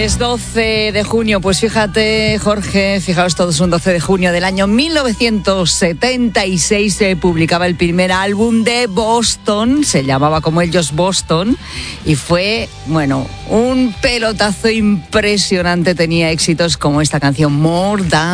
Es 12 de junio, pues fíjate, Jorge, fijaos todos, un 12 de junio del año 1976 se publicaba el primer álbum de Boston, se llamaba como ellos Boston, y fue, bueno, un pelotazo impresionante, tenía éxitos como esta canción More Than